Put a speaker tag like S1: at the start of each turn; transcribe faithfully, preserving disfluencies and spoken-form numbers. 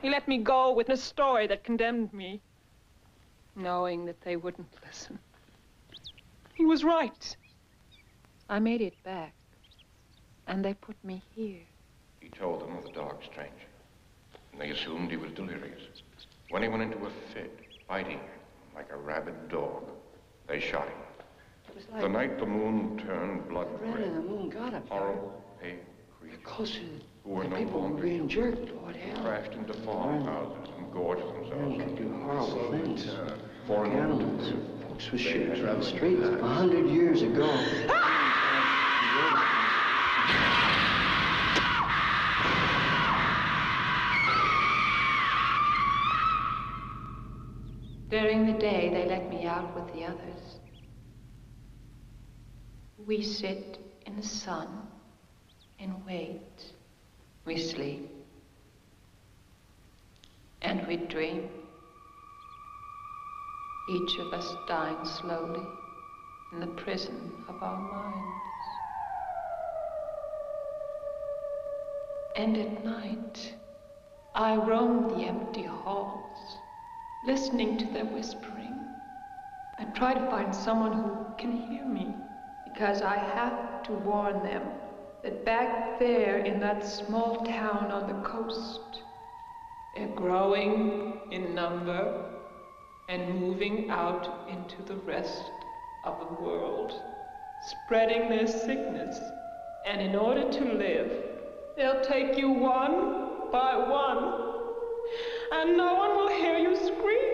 S1: He let me go with a story that condemned me, knowing that they wouldn't listen. He was right. I made it back, and they put me here.
S2: He told them of the dog stranger, and they assumed he was delirious. When he went into a fit, biting like a rabid dog, they shot him.
S3: It was like
S2: the night the moon turned blood
S3: red.
S2: red.
S3: And the moon got him.
S2: Horrible, pale creatures.
S3: Close to
S2: who were
S3: the
S2: no
S3: people
S2: longer
S3: were being
S2: human.
S3: jerked. What hell?
S2: Crashed into farmhouses and gorged themselves.
S3: Men could do horrible things.
S2: Foreign
S3: Animals. Folks was shooting in the streets a hundred years ago.
S4: During the day, they let me out with the others. We sit in the sun and wait. We sleep. And we dream. Each of us dying slowly in the prison of our minds. And at night, I roam the empty halls, listening to their whispering. I try to find someone who can hear me, because I have to warn them that back there in that small town on the coast, they're growing in number and moving out into the rest of the world, spreading their sickness. And in order to live, they'll take you one by one, and no one will hear you scream.